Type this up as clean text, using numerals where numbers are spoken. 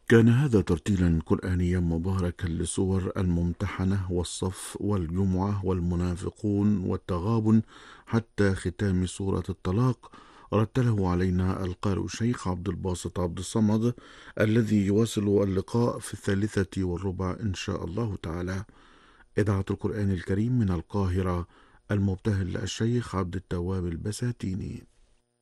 كان هذا ترتيلا قرآنيا مباركا لسور الممتحنة والصف والجمعة والمنافقون والتغابن حتى ختام سورة الطلاق. رتله علينا القارئ الشيخ عبد الباسط عبد الصمد، الذي يواصل اللقاء في 3:15 إن شاء الله تعالى. إذاعة القرآن الكريم من القاهرة، المبتهل الشيخ عبد التواب البساتيني.